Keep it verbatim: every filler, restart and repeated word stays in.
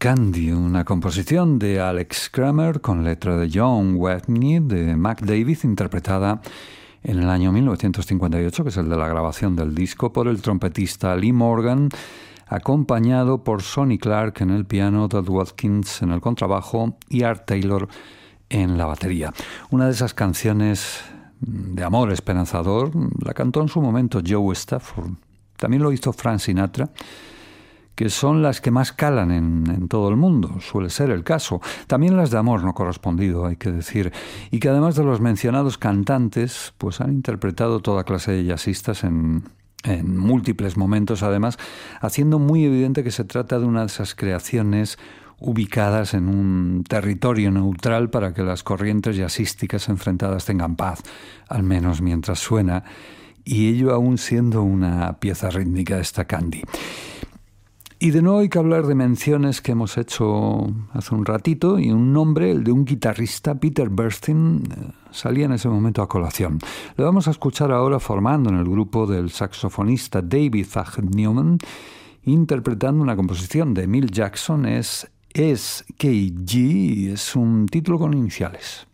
Candy, una composición de Alex Kramer con letra de John Watney de Mac David, interpretada en el año mil novecientos cincuenta y ocho, que es el de la grabación del disco, por el trompetista Lee Morgan, acompañado por Sonny Clark en el piano, Todd Watkins en el contrabajo y Art Taylor en la batería. Una de esas canciones de amor esperanzador la cantó en su momento Joe Stafford. También lo hizo Frank Sinatra, que son las que más calan en, en todo el mundo, suele ser el caso. También las de amor no correspondido, hay que decir, y que además de los mencionados cantantes, pues han interpretado toda clase de jazzistas en, en múltiples momentos, además, haciendo muy evidente que se trata de una de esas creaciones ubicadas en un territorio neutral para que las corrientes jazzísticas enfrentadas tengan paz, al menos mientras suena, y ello aún siendo una pieza rítmica de esta Candy. Y de nuevo hay que hablar de menciones que hemos hecho hace un ratito, y un nombre, el de un guitarrista, Peter Bernstein, salía en ese momento a colación. Le vamos a escuchar ahora formando en el grupo del saxofonista David Thacher Newman, interpretando una composición de Emil Jackson, es S K G, es un título con iniciales.